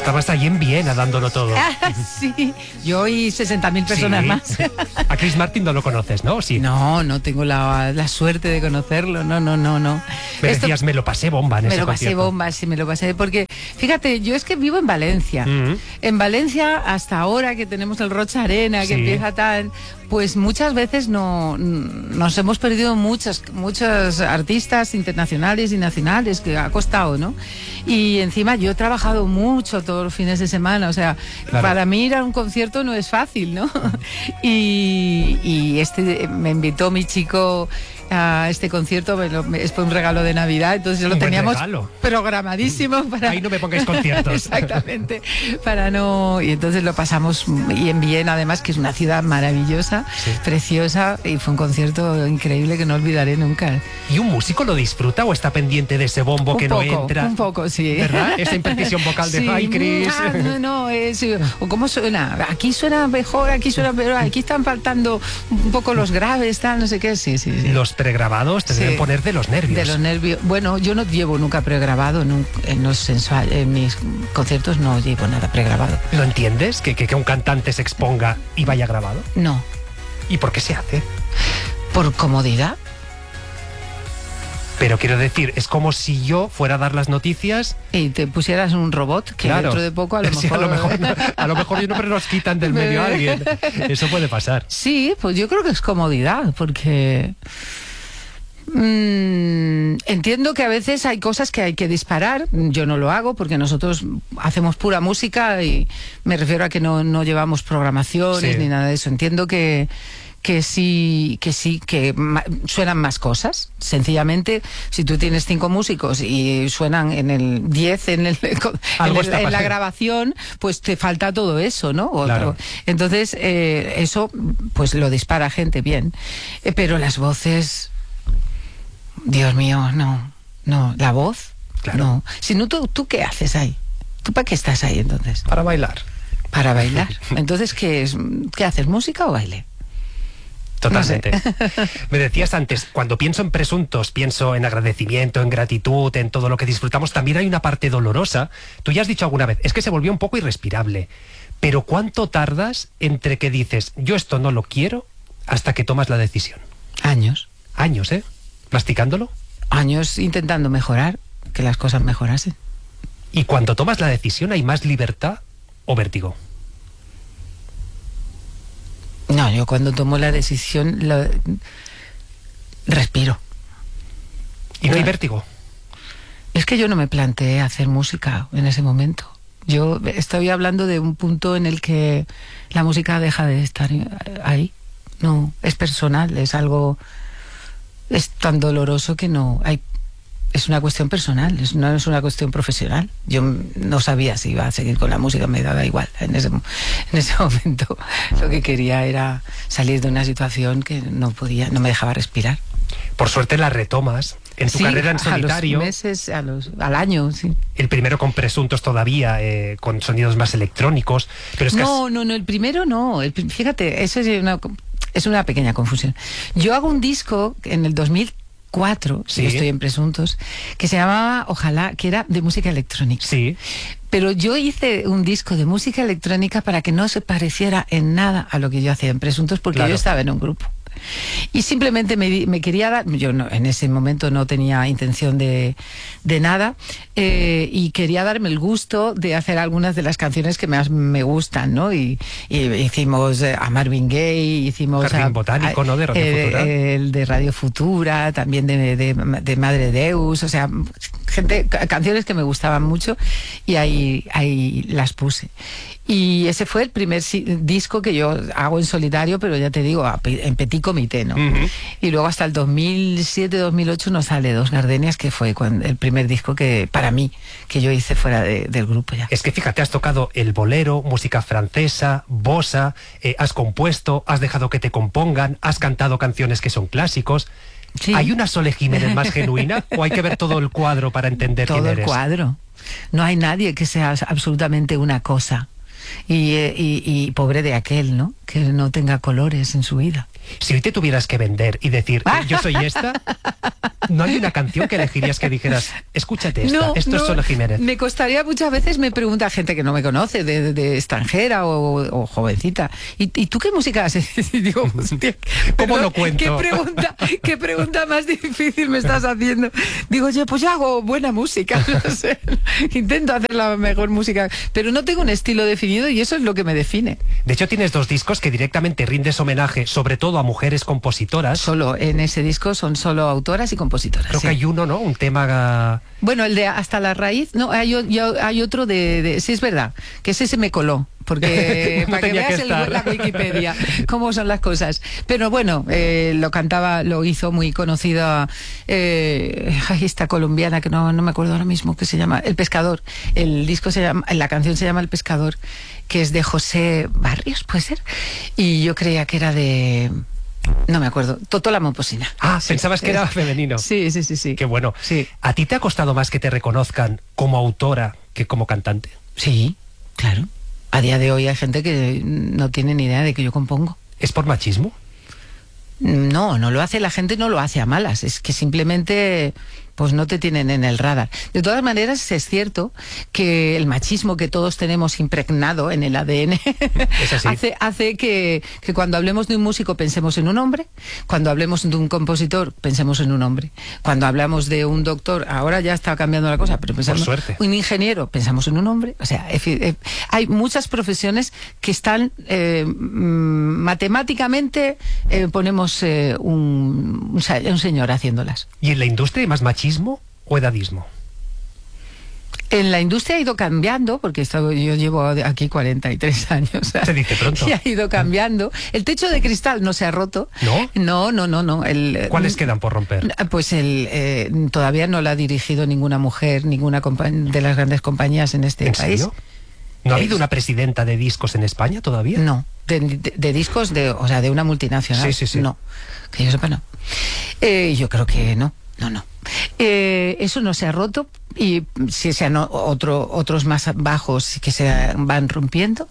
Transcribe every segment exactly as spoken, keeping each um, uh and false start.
Estabas ahí en Viena dándolo todo. Ah, sí, yo y sesenta mil personas Sí. más. A Chris Martin no lo conoces, ¿no? Sí. No, no tengo la, la suerte de conocerlo, no, no, no, no. Me Esto- decías, me lo pasé bomba en me ese lo pasé concierto. bomba, sí, me lo pasé, porque fíjate, yo es que vivo en Valencia. Mm. En Valencia, hasta ahora que tenemos el Rocha Arena, que Sí. empieza tan, pues muchas veces no nos hemos perdido muchos, muchos artistas internacionales y nacionales, que ha costado, ¿no? Y encima yo he trabajado mucho todos los fines de semana, o sea, Claro. para mí ir a un concierto no es fácil, ¿no? y, y este me invitó mi chico a este concierto, me lo, me, es un regalo de Navidad, entonces lo Un buen teníamos regalo. programadísimo para... Ahí no me pongáis conciertos. Exactamente, para no... Y entonces lo pasamos, y en Viena además, que es una ciudad maravillosa, Sí. preciosa, y fue un concierto increíble que no olvidaré nunca. ¿Y un músico lo disfruta o está pendiente de ese bombo Un que poco, no entra? un poco, sí. ¿Verdad? Esa imprecisión vocal de Sí. "Ay, Chris". Ah, no, no, es, o cómo suena, aquí suena mejor, aquí suena peor, aquí están faltando un poco los graves, tal, no sé qué, sí, sí, sí. Los pregrabados te Sí. deben poner de los nervios. De los nervios. Bueno, yo no llevo nunca pregrabado, nun- en los sensual, en mis conciertos no llevo nada pregrabado. ¿Lo entiendes? Que, que, que un cantante se exponga y vaya grabado. No, ¿Y por qué se hace? por comodidad. Pero quiero decir, es como si yo fuera a dar las noticias. Y te pusieras un robot que Claro. dentro de poco a lo Sí, mejor... a lo mejor, no- a lo mejor yo no, pero nos quitan del medio a alguien. Eso puede pasar. Sí, pues yo creo que es comodidad, porque mm, entiendo que a veces hay cosas que hay que disparar. Yo no lo hago porque nosotros hacemos pura música y me refiero a que no, no llevamos programaciones Sí. ni nada de eso. Entiendo que que sí, que sí, que ma- suenan más cosas. Sencillamente, si tú tienes cinco músicos y suenan en el diez en, el, en, Algo el- está en la pasando. grabación, pues te falta todo eso, ¿no? O- Claro. o- entonces, eh, eso pues lo dispara gente bien. Eh, pero las voces, Dios mío, no, no, la voz, Claro. no. Si no, ¿tú, ¿tú qué haces ahí? ¿Tú para qué estás ahí entonces? Para bailar. Para bailar. Entonces, ¿qué es? ¿Qué haces? ¿Música o baile? Totalmente. No sé. Me decías antes, cuando pienso en presuntos, pienso en agradecimiento, en gratitud, en todo lo que disfrutamos. También hay una parte dolorosa. Tú ya has dicho alguna vez, es que se volvió un poco irrespirable. Pero ¿cuánto tardas entre que dices, yo esto no lo quiero, hasta que tomas la decisión? Años. Años, ¿eh? ¿Masticándolo? Años intentando mejorar, que las cosas mejorasen. Y cuando tomas la decisión, ¿hay más libertad o vértigo? No, yo cuando tomo la decisión lo- respiro. ¿Y no hay Bueno. vértigo? Es que yo no me planteé hacer música en ese momento. Yo estoy hablando de un punto en el que la música deja de estar ahí. No, es personal, es algo... Es tan doloroso que no... hay Es una cuestión personal, es, no es una cuestión profesional. Yo no sabía si iba a seguir con la música, me daba igual. En ese, en ese momento lo que quería era salir de una situación que no podía, no me dejaba respirar. Por suerte la retomas en tu Sí, carrera en a solitario. los meses, a los, al año, sí. El primero con presuntos todavía, eh, con sonidos más electrónicos. Pero es que No, has- no, no, el primero no. El pri- fíjate, eso es una, es una pequeña confusión. Yo hago un disco en el dos mil cuatro, Sí. yo estoy en Presuntos, que se llamaba Ojalá, que era de música electrónica. Sí, Pero yo hice un disco de música electrónica para que no se pareciera en nada a lo que yo hacía en Presuntos, porque Claro. yo estaba en un grupo. Y simplemente me, di- me quería dar, yo no, en ese momento no tenía intención de, de nada, eh, y quería darme el gusto de hacer algunas de las canciones que más me gustan, ¿no? Y, y hicimos eh, a Marvin Gaye, hicimos Jardín a- Botánico, a- ¿no? De Radio eh, Futura. el de Radio Futura, también de, de, de Madre Deus, o sea, gente, ca- canciones que me gustaban mucho y ahí, ahí las puse. Y ese fue el primer si- disco que yo hago en solitario, pero ya te digo, a pe- en petit comité, ¿no? Ujú. Y luego hasta el dos mil siete, dos mil ocho nos sale Dos Gardenias, que fue cuando, el primer disco que, para mí, que yo hice fuera de- del grupo ya. es que fíjate, has tocado el bolero, música francesa, bossa, eh, has compuesto, has dejado que te compongan, has cantado canciones que son clásicos. Sí. ¿Hay una Sole Jiménez más genuina o hay que ver todo el cuadro para entender Todo quién el eres? cuadro. No hay nadie que sea absolutamente una cosa. Y, eh, y, y pobre de aquel, ¿no? Que no tenga colores en su vida. Si hoy te tuvieras que vender y decir, eh, yo soy esta, ¿no hay una canción que elegirías que dijeras, escúchate esta, No, esto no, es Sole Jiménez? Me costaría, muchas veces me pregunta gente que no me conoce, de, de, de extranjera o, o jovencita, ¿Y, ¿y tú qué música haces? Y digo, hostia, ¿cómo perdón, lo cuento? ¿Qué pregunta, qué pregunta más difícil me estás haciendo? Digo, yo pues yo hago buena música, no sé, intento hacer la mejor música, pero no tengo un estilo definido y eso es lo que me define. De hecho, tienes dos discos que directamente rindes homenaje, sobre todo a mujeres compositoras. Solo en ese disco son solo autoras y compositoras. Creo sí. que hay uno, ¿no? Un tema... Bueno, el de Hasta la Raíz, no, hay, hay otro de, de... Sí, es verdad, que ese se me coló. Porque No para que tenía veas que el- estar. la Wikipedia, cómo son las cosas. Pero bueno, eh, lo cantaba, lo hizo muy conocida eh, ay, esta colombiana que no, no me acuerdo ahora mismo, que se llama El Pescador. El disco se llama, la canción se llama El Pescador, que es de José Barrios, ¿puede ser? Y yo creía que era de... No me acuerdo, Totó la Momposina. Ah, pensabas que es- era femenino. Sí, sí, sí, sí. Qué bueno. Sí. ¿A ti te ha costado más que te reconozcan como autora que como cantante? Sí, claro. A día de hoy hay gente que no tiene ni idea de que yo compongo. ¿Es por machismo? No, no lo hace la gente, no lo hace a malas. Es que simplemente pues no te tienen en el radar. De todas maneras, es cierto que el machismo que todos tenemos impregnado en el A D N Es así. hace, hace que, que cuando hablemos de un músico pensemos en un hombre, cuando hablemos de un compositor pensemos en un hombre, cuando hablamos de un doctor, ahora ya está cambiando la cosa, pero pensamos Por suerte. un ingeniero, pensamos en un hombre. O sea, es decir, eh, hay muchas profesiones que están eh, mm, matemáticamente eh, ponemos eh, un, un sa- un señor haciéndolas. ¿Y en la industria hay más machismo o edadismo? En la industria ha ido cambiando, porque esto- yo llevo aquí cuarenta y tres años. Se dice pronto. Y ha ido cambiando. El techo de cristal no se ha roto. ¿No? No, no, no, no. El, ¿Cuáles quedan por romper? Pues el, eh, todavía no la ha dirigido ninguna mujer, ninguna compa- de las grandes compañías en este ¿En país. serio? ¿No ha Es- habido una presidenta de discos en España todavía? No, de, de- de discos, de, o sea, de una multinacional. Sí, sí, sí. No, que yo sepa, no. Eh, yo creo que no, no, no. Eh, eso no se ha roto y si se han otro, otros más bajos que se van rompiendo.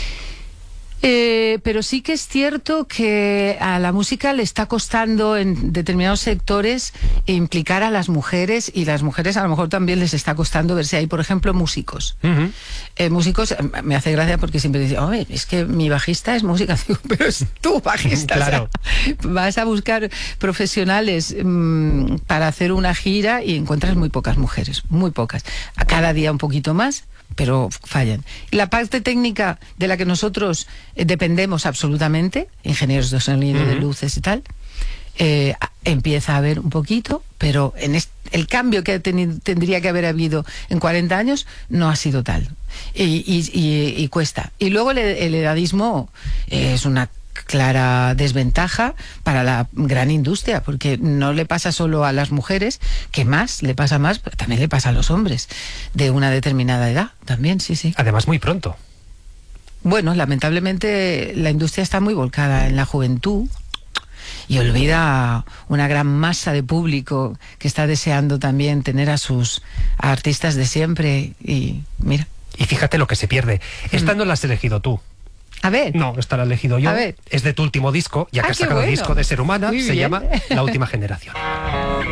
Eh, pero sí que es cierto que a la música le está costando en determinados sectores implicar a las mujeres, y las mujeres a lo mejor también les está costando ver si hay, por ejemplo, músicos. Ujú. Eh, músicos, eh, me hace gracia porque siempre dicen, "Oye, es que mi bajista es música", digo, pero es tu bajista. Claro. O sea, vas a buscar profesionales mmm, para hacer una gira y encuentras muy pocas mujeres, muy pocas. A cada día un poquito más, pero fallan. La parte técnica de la que nosotros eh, dependemos absolutamente, ingenieros de sonido, de Ujú. luces y tal, eh, a- empieza a haber un poquito, pero en est- el cambio que ha teni- tendría que haber habido en cuarenta años no ha sido tal. Y, y- y- y cuesta. Y luego el, el edadismo eh, es una clara desventaja para la gran industria, porque no le pasa solo a las mujeres, que más, le pasa más, pero también le pasa a los hombres de una determinada edad, también, sí, sí. Además, muy pronto. Bueno, lamentablemente la industria está muy volcada en la juventud y olvida una gran masa de público que está deseando también tener a sus artistas de siempre y mira. Y fíjate lo que se pierde. Esta no la has elegido tú. A ver. No, esta la he elegido yo. A ver. Es de tu último disco, ya que Ah, has qué sacado bueno. disco de Ser Humana, Muy se bien. llama La Última Generación.